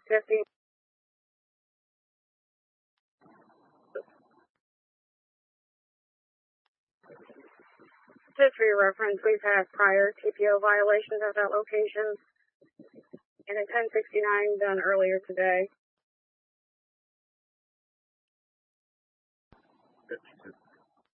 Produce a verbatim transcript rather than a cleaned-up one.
fifty. Just for your reference, we've had prior T P O violations at that location, and a ten sixty-nine done earlier today.